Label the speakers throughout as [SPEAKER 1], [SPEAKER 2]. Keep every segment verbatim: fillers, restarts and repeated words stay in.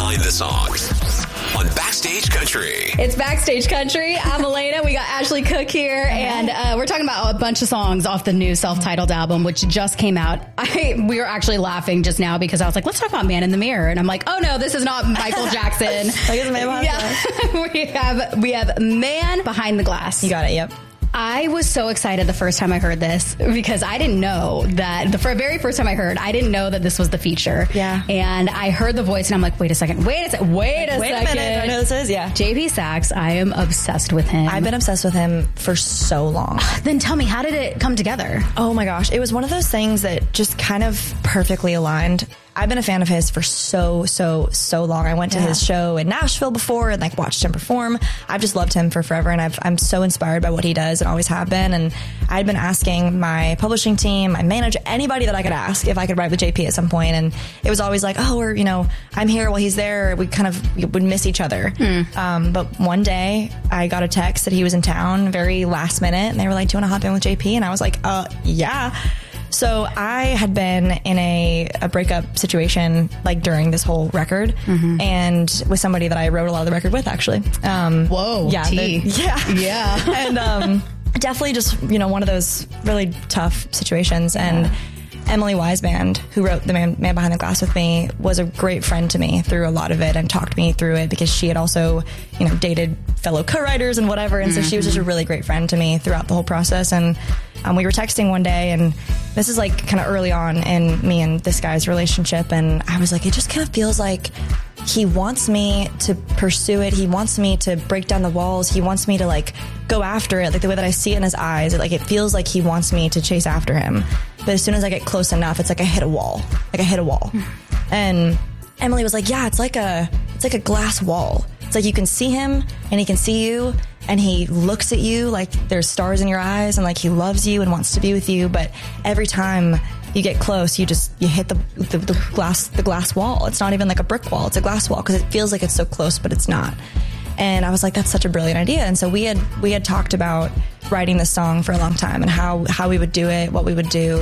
[SPEAKER 1] Behind the Songs on Backstage Country.
[SPEAKER 2] It's Backstage Country. I'm Elena. We got Ashley Cook here, and uh, we're talking about a bunch of songs off the new self-titled album, which just came out. I we were actually laughing just now because I was like, let's talk about Man in the Mirror, and I'm like, oh no, this is not Michael Jackson.
[SPEAKER 3] Like it's Man Behind the
[SPEAKER 2] Glass. we have we have Man Behind the Glass.
[SPEAKER 3] You got it. Yep.
[SPEAKER 2] I was so excited the first time I heard this because I didn't know that the for very first time I heard, I didn't know that this was the feature.
[SPEAKER 3] Yeah.
[SPEAKER 2] And I heard the voice and I'm like, wait a second, wait a second, wait a
[SPEAKER 3] wait
[SPEAKER 2] second.
[SPEAKER 3] Wait a minute. I know this is, yeah.
[SPEAKER 2] J P Saxe, I am obsessed with him.
[SPEAKER 3] I've been obsessed with him for so long.
[SPEAKER 2] Then tell me, how did it come together?
[SPEAKER 3] Oh my gosh. It was one of those things that just kind of perfectly aligned. I've been a fan of his for so, so, so long. I went to
[SPEAKER 2] yeah.
[SPEAKER 3] his show in Nashville before and like watched him perform. I've just loved him for forever, and I've, I'm so inspired by what he does and always have been. And I'd been asking my publishing team, my manager, anybody that I could ask if I could write with J P at some point. And it was always like, oh, we're, you know, I'm here while he's there. We kind of we would miss each other. Hmm. Um, but one day I got a text that he was in town very last minute, and they were like, do you want to hop in with J P? And I was like, uh, yeah. So I had been in a, a breakup situation like during this whole record, mm-hmm. and with somebody that I wrote a lot of the record with, actually. Um,
[SPEAKER 2] Whoa,
[SPEAKER 3] yeah,
[SPEAKER 2] tea.
[SPEAKER 3] The, yeah,
[SPEAKER 2] yeah,
[SPEAKER 3] and um, definitely just you know one of those really tough situations. And yeah. Emily Weisband, who wrote The Man, Man Behind the Glass with me, was a great friend to me through a lot of it and talked me through it because she had also, you know, dated fellow co-writers and whatever. And mm-hmm. so she was just a really great friend to me throughout the whole process. And um, we were texting one day, and this is like kind of early on in me and this guy's relationship. And I was like, it just kind of feels like he wants me to pursue it. He wants me to break down the walls. He wants me to like go after it. Like the way that I see it in his eyes, it, like it feels like he wants me to chase after him. But as soon as I get close enough, it's like I hit a wall. Like I hit a wall. And Emily was like, yeah, it's like a, it's like a glass wall. It's like you can see him and he can see you, and he looks at you like there's stars in your eyes, and like he loves you and wants to be with you. But every time you get close, you just, you hit the, the, the glass, the glass wall. It's not even like a brick wall. It's a glass wall because it feels like it's so close, but it's not. And I was like, that's such a brilliant idea. And so we had, we had talked about writing this song for a long time and how, how we would do it, what we would do.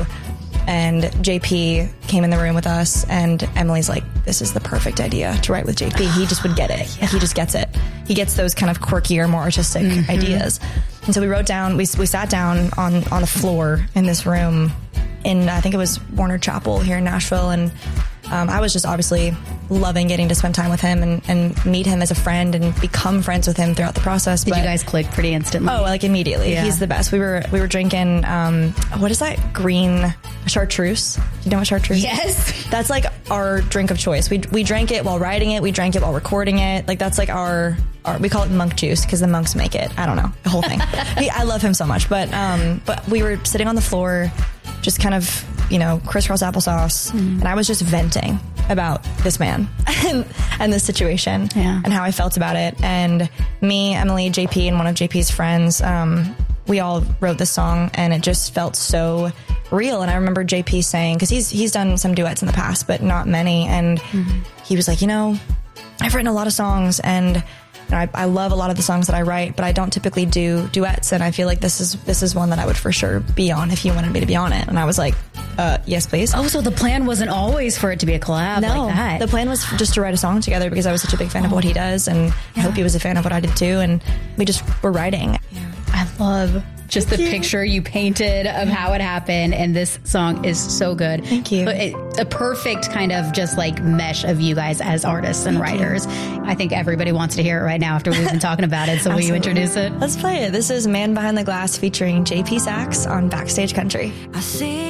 [SPEAKER 3] And J P came in the room with us, and Emily's like, this is the perfect idea to write with J P. He just would get it. Yeah. Like, he just gets it. He gets those kind of quirkier, more artistic mm-hmm. ideas. And so we wrote down, we, we sat down on, on the floor in this room in, I think it was Warner Chapel here in Nashville. And um, I was just obviously loving getting to spend time with him and, and meet him as a friend and become friends with him throughout the process.
[SPEAKER 2] Did
[SPEAKER 3] but,
[SPEAKER 2] you guys click pretty instantly?
[SPEAKER 3] Oh, like immediately. Yeah. He's the best. We were we were drinking, um, what is that? Green chartreuse. Do you know what chartreuse
[SPEAKER 2] yes.
[SPEAKER 3] is? That's like our drink of choice. We we drank it while writing it. We drank it while recording it. Like that's like our, our we call it monk juice because the monks make it. I don't know. The whole thing. he, I love him so much. But um, but we were sitting on the floor, just kind of, you know, crisscross applesauce. Mm. And I was just venting about this man and, and this situation
[SPEAKER 2] yeah.
[SPEAKER 3] and how I felt about it. And me, Emily, J P, and one of J P's friends, um, we all wrote this song, and it just felt so real. And I remember J P saying, because he's he's done some duets in the past, but not many. And mm-hmm. he was like, you know, I've written a lot of songs, and you know, I, I love a lot of the songs that I write, but I don't typically do duets. And I feel like this is this is one that I would for sure be on if you wanted me to be on it. And I was like, uh, yes, please.
[SPEAKER 2] Oh, so the plan wasn't always for it to be a collab
[SPEAKER 3] no,
[SPEAKER 2] like that?
[SPEAKER 3] The plan was just to write a song together because I was such a big fan oh. of what he does, and yeah. I hope he was a fan of what I did too. And we just were writing.
[SPEAKER 2] Yeah. I love just Thank the you. picture you painted of how it happened, and this song is so good.
[SPEAKER 3] Thank you.
[SPEAKER 2] It, a perfect kind of just like mesh of you guys as artists and Thank writers. You. I think everybody wants to hear it right now after we've been talking about it. So will you introduce it?
[SPEAKER 3] Let's play it. This is Man Behind the Glass featuring J P Saxe on Backstage Country.
[SPEAKER 4] I see